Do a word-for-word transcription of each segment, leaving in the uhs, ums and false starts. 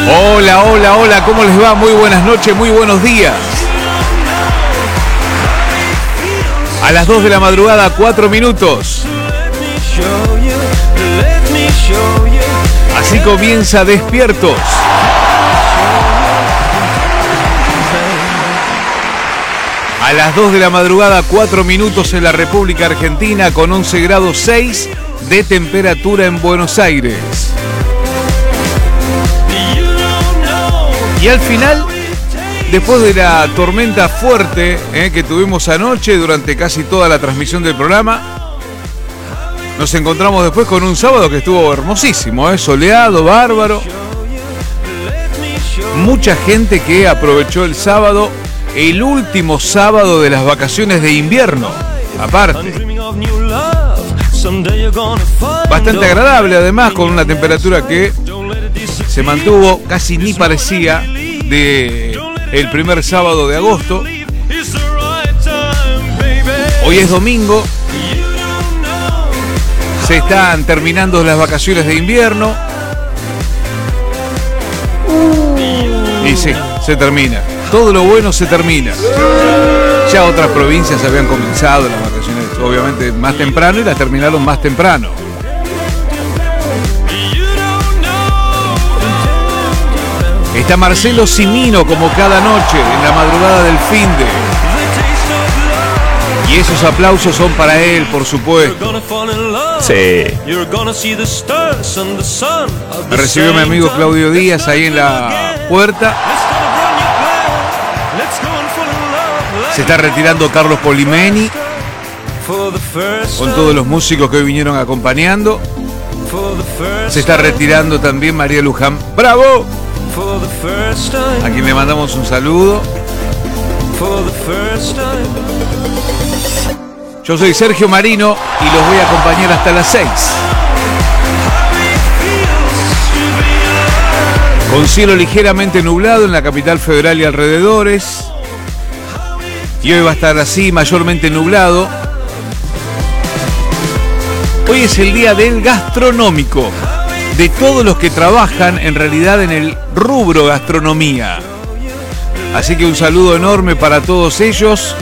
Hola, hola, hola, ¿cómo les va? Muy buenas noches, muy buenos días. A las dos de la madrugada, cuatro minutos. Así comienza Despiertos. A las dos de la madrugada, cuatro minutos en la República Argentina, con once grados seis de temperatura en Buenos Aires. Y al final, después de la tormenta fuerte eh, que tuvimos anoche durante casi toda la transmisión del programa, nos encontramos después con un sábado que estuvo hermosísimo, eh, soleado, bárbaro. Mucha gente que aprovechó el sábado, el último sábado de las vacaciones de invierno, aparte. Bastante agradable, además, con una temperatura que se mantuvo, casi ni parecía de el primer sábado de agosto. Hoy es domingo. Se están terminando las vacaciones de invierno. Y sí, se termina. Todo lo bueno se termina. Ya otras provincias habían comenzado las vacaciones, obviamente, más temprano y las terminaron más temprano. Está Marcelo Cimino como cada noche en la madrugada del finde. Y esos aplausos son para él, por supuesto. Sí. Me recibió mi amigo Claudio Díaz ahí en la puerta. Se está retirando Carlos Polimeni, con todos los músicos que hoy vinieron acompañando. Se está retirando también María Luján Bravo, a quien le mandamos un saludo. Yo soy Sergio Marino y los voy a acompañar hasta las seis. Con cielo ligeramente nublado en la capital federal y alrededores. Y hoy va a estar así, mayormente nublado. Hoy es el día del gastronómico, de todos los que trabajan en realidad en el rubro gastronomía. Así que un saludo enorme para todos ellos.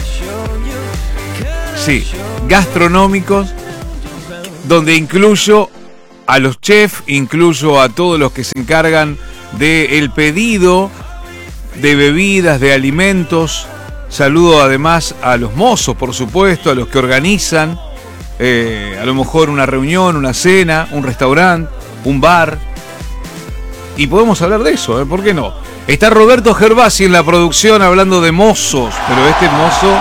Sí, gastronómicos, donde incluyo a los chefs, incluyo a todos los que se encargan del pedido de bebidas, de alimentos. Saludo además a los mozos, por supuesto, a los que organizan eh, a lo mejor una reunión, una cena, un restaurante, un bar. Y podemos hablar de eso, ¿eh? ¿Por qué no? Está Roberto Gervasi en la producción hablando de mozos, pero este mozo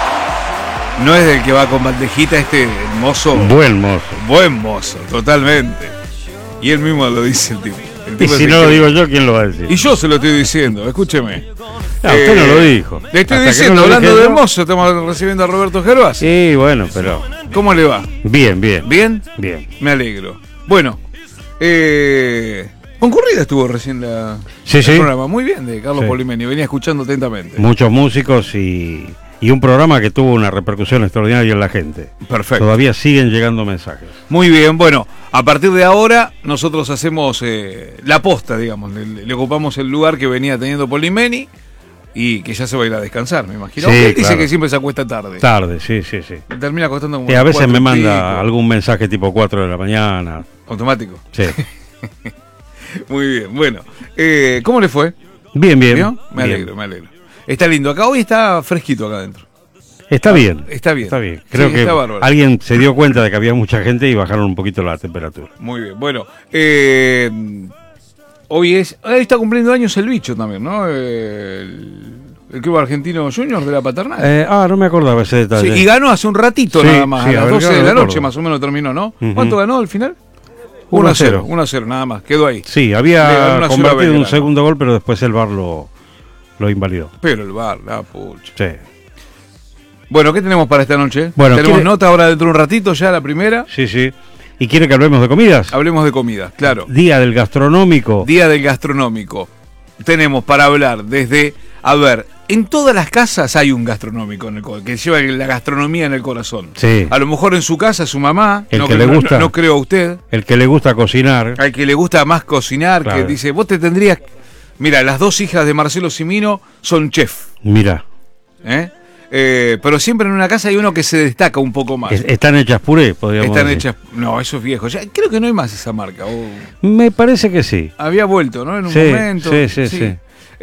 no es del que va con bandejita, este mozo. Buen mozo. Buen mozo, totalmente. Y él mismo lo dice el tipo. El tipo y si no lo digo yo, ¿quién lo va a decir? Y yo se lo estoy diciendo, escúcheme. No, eh, usted no lo dijo. Le estoy Hasta diciendo, no hablando de yo... mozo, estamos recibiendo a Roberto Gervasi. Sí, bueno, pero... ¿Cómo le va? Bien, bien. ¿Bien? Bien. Me alegro. Bueno, eh... concurrida estuvo recién la, sí, el sí. programa. Muy bien, de Carlos sí. Polimeni. Venía escuchando atentamente. Muchos músicos y, y un programa que tuvo una repercusión extraordinaria en la gente. Perfecto. Todavía siguen llegando mensajes. Muy bien, bueno, a partir de ahora nosotros hacemos eh, la posta, digamos. Le, le ocupamos el lugar que venía teniendo Polimeni y que ya se va a ir a descansar, me imagino. Sí, Él claro. dice que siempre se acuesta tarde. Tarde, sí, sí, sí. Termina acostando como Y a veces cuatro me y manda pico. algún mensaje tipo cuatro de la mañana. Automático. Sí. Muy bien, bueno. Eh, ¿Cómo le fue? Bien, bien. ¿Vio? Me bien. alegro, me alegro. Está lindo. Acá hoy está fresquito acá adentro. Está bien. Está bien. Está bien. Creo Sí, que está bárbaro. alguien se dio cuenta de que había mucha gente y bajaron un poquito la temperatura. Muy bien. Bueno, eh, hoy es... Hoy está cumpliendo años el bicho también, ¿no? El, el Club Argentino Junior de la Paternal. Eh, ah, no me acordaba ese detalle. Sí, y ganó hace un ratito Sí, nada más. sí, a las a ver, doce claro, de la recuerdo. noche más o menos terminó, ¿no? Uh-huh. ¿Cuánto ganó al final? uno a cero. uno a cero, nada más. Quedó ahí. Sí, Le había ganó una convertido Belgrano. un segundo gol, pero después el V A R lo, lo invalidó. Pero el bar, la pucha. Sí. Bueno, ¿qué tenemos para esta noche? Bueno, tenemos ¿quiere- nota ahora dentro de un ratito, ya la primera. Sí, sí. ¿Y quiere que hablemos de comidas? Hablemos de comida, claro. Día del gastronómico. Día del gastronómico. Tenemos para hablar desde... A ver, en todas las casas hay un gastronómico en el co- que lleva la gastronomía en el corazón. Sí. A lo mejor en su casa su mamá, El no, que creo- le gusta. no, no creo a usted, El que le gusta cocinar. al que le gusta más cocinar, Claro. que dice, vos te tendrías Mira, las dos hijas de Marcelo Cimino son chef. Mira. ¿Eh? Eh, pero siempre en una casa hay uno que se destaca un poco más. Es, están hechas puré, podríamos Están decir. hechas... No, eso es viejo. Ya, creo que no hay más esa marca. O... Me parece que sí. Había vuelto, ¿no? En un Sí, momento. sí, sí, sí.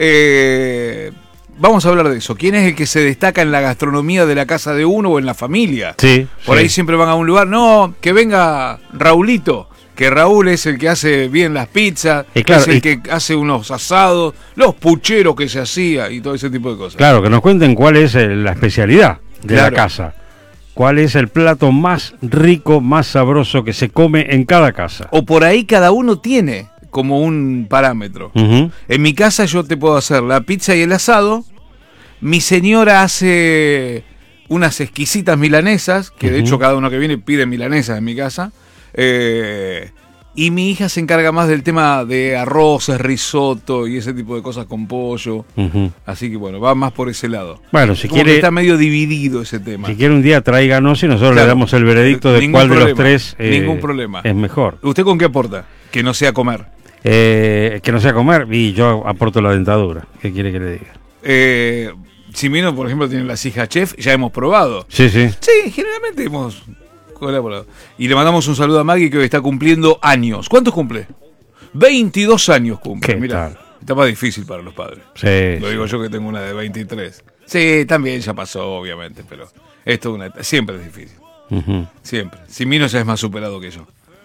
Eh, vamos a hablar de eso. ¿Quién es el que se destaca en la gastronomía de la casa de uno o en la familia? Sí. Por sí. ahí siempre van a un lugar. No, que venga Raulito. Que Raúl es el que hace bien las pizzas, Y claro, es el y- que hace unos asados, los pucheros que se hacía y todo ese tipo de cosas. Claro, que nos cuenten cuál es eh, la especialidad de Claro. la casa. ¿Cuál es el plato más rico, más sabroso que se come en cada casa? O por ahí cada uno tiene como un parámetro. Ujú. En mi casa yo te puedo hacer la pizza y el asado. Mi señora hace unas exquisitas milanesas, que de Ujú. hecho cada uno que viene pide milanesas en mi casa. Eh, y mi hija se encarga más del tema de arroces, risotto y ese tipo de cosas con pollo. Ujú. Así que bueno, va más por ese lado. Bueno, si Como que quiere, está medio dividido ese tema. si quiere un día tráiganos y nosotros Claro. le damos el veredicto de Ningún cuál de los problema, tres eh, ningún problema. es mejor. ¿Usted con qué aporta? Que no sea comer. Eh, que no sea comer y yo aporto la dentadura. ¿Qué quiere que le diga? Eh, Simino, por ejemplo, tiene las hijas chef, ya hemos probado. Sí, sí. Sí, generalmente hemos colaborado. Y le mandamos un saludo a Maggie que hoy está cumpliendo años. ¿Cuántos cumple? veintidós años cumple. ¿Qué Mirá, tal? está más difícil para los padres. Sí, Lo digo sí. yo que tengo una de veintitrés. Sí, también ya pasó, obviamente, pero esto es una, siempre es difícil. Ujú. Siempre. Simino ya es más superado que yo.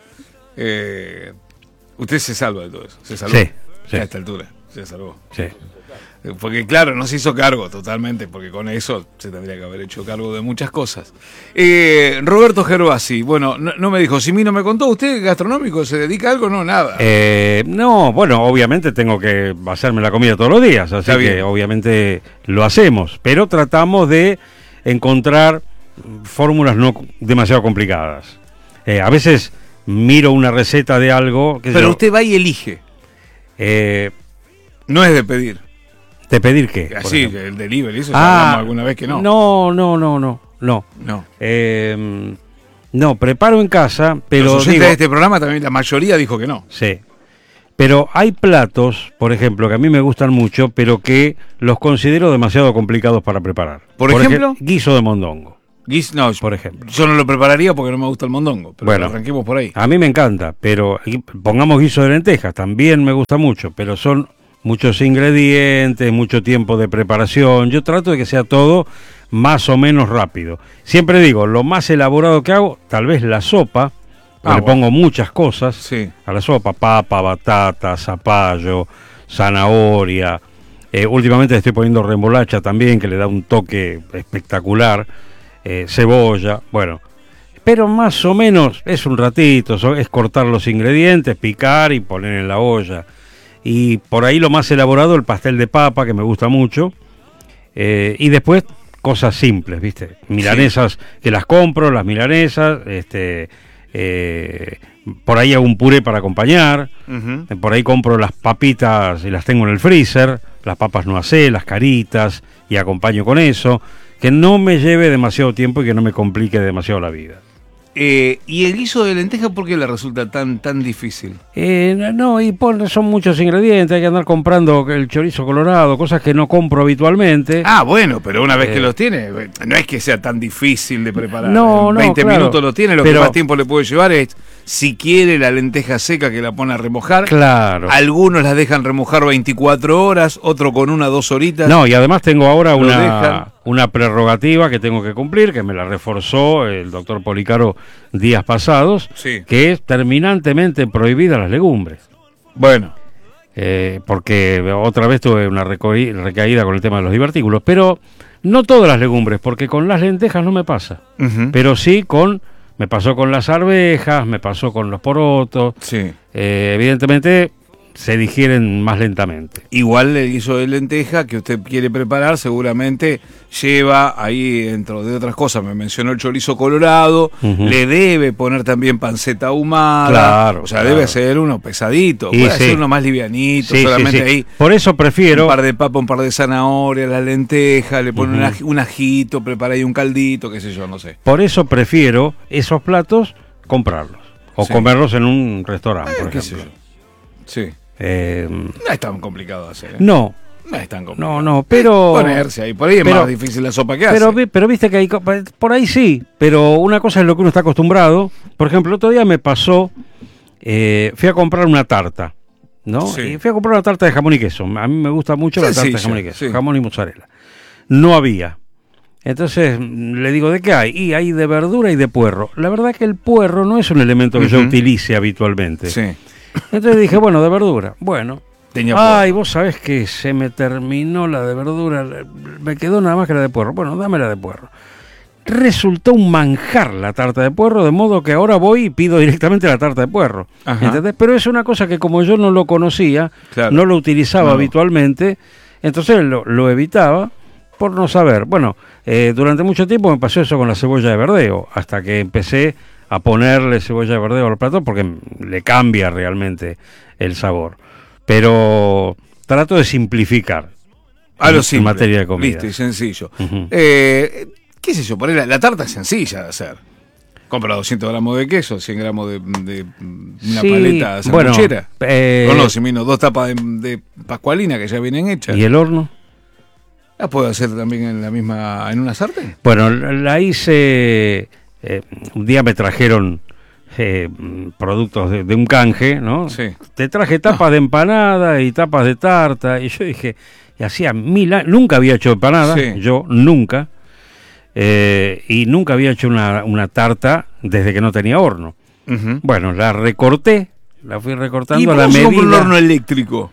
Eh, usted se salva de todo eso. Se salvó. Sí, sí. A esta altura. Se salvó. Sí. Porque claro, no se hizo cargo totalmente, porque con eso se tendría que haber hecho cargo de muchas cosas. Eh, Roberto Gervasi, bueno, no, no me dijo, si mí no me contó, ¿usted gastronómico se dedica a algo? No, nada. Eh, no, bueno, obviamente tengo que hacerme la comida todos los días, así Está que bien. obviamente lo hacemos, pero tratamos de encontrar fórmulas no demasiado complicadas. Eh, a veces miro una receta de algo que Pero usted va y elige, eh, no es de pedir. ¿de pedir qué? por Así, ejemplo? el delivery, eso ya Ah, hablamos alguna vez que no. No, no, no, no, no. No. Eh, no, preparo en casa, pero Los oyentes digo, de este programa también, la mayoría dijo que no. sí. Pero hay platos, por ejemplo, que a mí me gustan mucho, pero que los considero demasiado complicados para preparar. ¿Por ejemplo? ej- guiso de mondongo, Guis, no, por ejemplo. yo no lo prepararía porque no me gusta el mondongo, pero Bueno. arranquemos por ahí. A mí me encanta, pero y pongamos guiso de lentejas, también me gusta mucho, pero son muchos ingredientes, mucho tiempo de preparación. Yo trato de que sea todo más o menos rápido. Siempre digo, lo más elaborado que hago, tal vez la sopa, Ah, le bueno. pongo muchas cosas Sí. a la sopa, papa, batata, zapallo, zanahoria. Eh, últimamente estoy poniendo remolacha también, que le da un toque espectacular, eh, cebolla, bueno. Pero más o menos es un ratito, so- es cortar los ingredientes, picar y poner en la olla. Y por ahí lo más elaborado, el pastel de papa, que me gusta mucho. Eh, y después cosas simples, ¿viste? Milanesas que las compro, las milanesas, este, eh, por ahí hago un puré para acompañar. Ujú. Eh, Por ahí compro las papitas y las tengo en el freezer, las papas no hacé, las caritas, y acompaño con eso. Que no me lleve demasiado tiempo y que no me complique demasiado la vida. Eh, ¿Y el guiso de lenteja por qué le resulta tan, tan difícil? Eh, no, y pon- son muchos ingredientes, hay que andar comprando el chorizo colorado, cosas que no compro habitualmente. Ah, bueno, pero una vez que Eh. los tiene, no es que sea tan difícil de preparar. No, En no, veinte claro. minutos lo tiene, lo Pero- que más tiempo le puede llevar es, si quiere, la lenteja seca que la pone a remojar. Claro. Algunos las dejan remojar veinticuatro horas, otro con una, dos horitas. No, y además tengo ahora Lo dejan. una, una prerrogativa que tengo que cumplir, que me la reforzó el doctor Policaro días pasados, Sí. que es terminantemente prohibida las legumbres. Bueno, Eh, porque otra vez tuve una reco- recaída con el tema de los divertículos, pero no todas las legumbres, porque con las lentejas no me pasa, ujú. pero sí con, me pasó con las arvejas, me pasó con los porotos, sí. eh, evidentemente se digieren más lentamente. Igual el guiso de lenteja que usted quiere preparar seguramente lleva ahí, dentro de otras cosas, me mencionó el chorizo colorado, Ujú. le debe poner también panceta ahumada, Claro, o sea, claro. debe ser uno pesadito, Y puede sí. ser uno más livianito, Sí, sí, solamente sí. ahí Por eso prefiero, un par de papa, un par de zanahoria, la lenteja, le pone Ujú. un, aj- un ajito, prepara ahí un caldito, qué sé yo, no sé. por eso prefiero esos platos comprarlos o Sí. comerlos en un restaurante, Eh, por qué sé ejemplo. yo. Sí. Eh, no es tan complicado de hacer. ¿eh? No. No es tan complicado. No, no, pero... Ponerse ahí, por ahí es pero, más difícil la sopa que pero, hace. Pero viste que hay... Por ahí sí, pero una cosa es lo que uno está acostumbrado. Por ejemplo, el otro día me pasó, eh, fui a comprar una tarta, ¿no? Sí. Y fui a comprar una tarta de jamón y queso. A mí me gusta mucho la tarta de jamón y queso, sí. Jamón y mozzarella. No había. Entonces le digo, ¿de qué hay? Y hay de verdura y de puerro. La verdad es que el puerro no es un elemento que uh-huh. yo utilice habitualmente. Sí. Entonces dije, bueno, de verdura. Bueno. Tenía Ay, vos sabés que se me terminó la de verdura, me quedó nada más que la de puerro. Bueno, dame la de puerro. Resultó un manjar la tarta de puerro, de modo que ahora voy y pido directamente la tarta de puerro. ¿Entendés? Pero es una cosa que como yo no lo conocía, claro. no lo utilizaba no. habitualmente, entonces lo, lo evitaba por no saber. Bueno, eh, durante mucho tiempo me pasó eso con la cebolla de verdeo, hasta que empecé a ponerle cebolla de verdeo al plato porque le cambia realmente el sabor. Pero trato de simplificar a lo en, simple, en materia de comida. Listo y sencillo. Uh-huh. Eh, ¿Qué sé yo? Por ahí la, la tarta es sencilla de hacer. Compra doscientos gramos de queso, cien gramos de, de una sí, paleta sanguchera. Bueno, eh, o no, si menos dos tapas de, de pascualina que ya vienen hechas. ¿Y el horno? ¿La puedo hacer también en la misma, en una sartén? Bueno, la hice... Eh, un día me trajeron... Eh, productos de, de un canje, ¿no? Sí. Te traje tapas no. de empanada y tapas de tarta, y yo dije, y hacía mil años, nunca había hecho empanada, sí. yo nunca, eh, y nunca había hecho una, una tarta desde que no tenía horno. Uh-huh. Bueno, la recorté, la fui recortando ¿Y a la medida. ¿Y un horno eléctrico?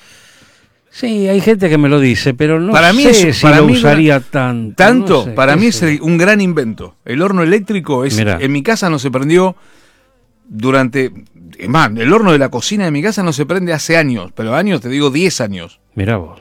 Sí, hay gente que me lo dice, pero no para mí sé es, si para lo mí usaría tanto. ¿Tanto? No sé, para mí es sé. un gran invento. El horno eléctrico es, Mirá. en mi casa no se prendió durante, es más, el horno de la cocina de mi casa no se prende hace años, pero años, te digo diez años. Mirá vos.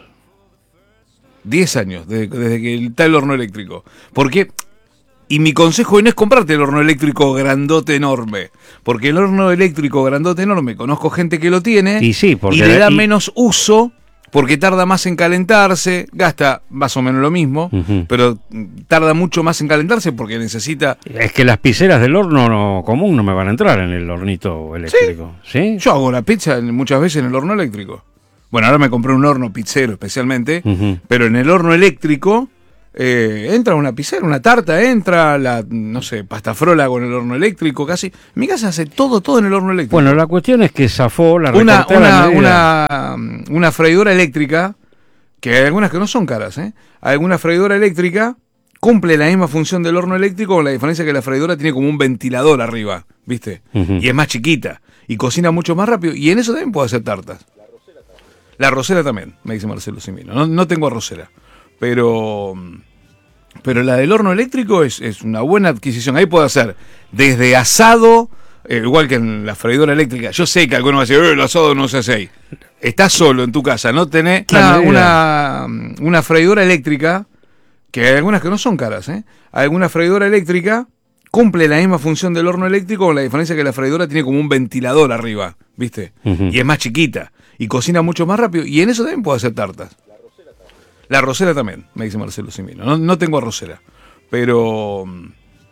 diez años, desde, desde que está el horno eléctrico. Porque, y mi consejo no es comprarte el horno eléctrico grandote enorme, porque el horno eléctrico grandote enorme, conozco gente que lo tiene, y, sí, porque y le da y... menos uso, porque tarda más en calentarse, gasta más o menos lo mismo, uh-huh. pero tarda mucho más en calentarse porque necesita... Es que las pizzeras del horno no, común no me van a entrar en el hornito eléctrico. ¿Sí? ¿Sí? Yo hago la pizza muchas veces en el horno eléctrico. Bueno, ahora me compré un horno pizzero especialmente, uh-huh. pero en el horno eléctrico eh, entra una pizzera, una tarta, entra la, no sé, pasta frola con el horno eléctrico, casi. Mi casa hace todo, todo en el horno eléctrico. Bueno, la cuestión es que zafó la una, una, una, una freidora eléctrica, que hay algunas que no son caras, ¿eh? Hay alguna freidora eléctrica cumple la misma función del horno eléctrico, con la diferencia que la freidora tiene como un ventilador arriba, ¿viste? Uh-huh. Y es más chiquita, y cocina mucho más rápido, y en eso también puedo hacer tartas. La arrocera también, me dice Marcelo Cimino. No, no tengo arrocera, pero pero la del horno eléctrico es, es una buena adquisición. Ahí puedo hacer desde asado, eh, igual que en la freidora eléctrica. Yo sé que algunos van a decir, eh, el asado no se hace ahí. Estás solo en tu casa, no tenés una, una, una freidora eléctrica, que hay algunas que no son caras, ¿eh? Hay alguna freidora eléctrica cumple la misma función del horno eléctrico, con la diferencia que la freidora tiene como un ventilador arriba, ¿viste? Uh-huh. Y es más chiquita. Y cocina mucho más rápido. Y en eso también puedo hacer tartas. La arrocera también, me dice Marcelo Cimino. No, no tengo arrocera. Pero